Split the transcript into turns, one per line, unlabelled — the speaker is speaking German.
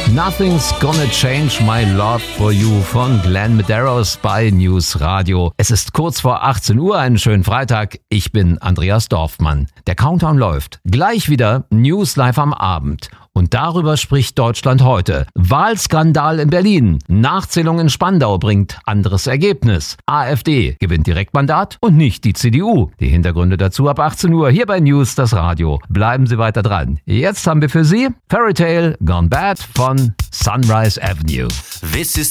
Nothing's Gonna Change My Love for You von Glenn Medeiros bei News Radio. Es ist kurz vor 18 Uhr, einen schönen Freitag. Ich bin Andreas Dorfmann. Der Countdown läuft. Gleich wieder News live am Abend. Und darüber spricht Deutschland heute. Wahlskandal in Berlin. Nachzählung in Spandau bringt anderes Ergebnis. AfD gewinnt Direktmandat und nicht die CDU. Die Hintergründe dazu ab 18 Uhr hier bei News, das Radio. Bleiben Sie weiter dran. Jetzt haben wir für Sie Fairy Tale Gone Bad von Sunrise Avenue.
This is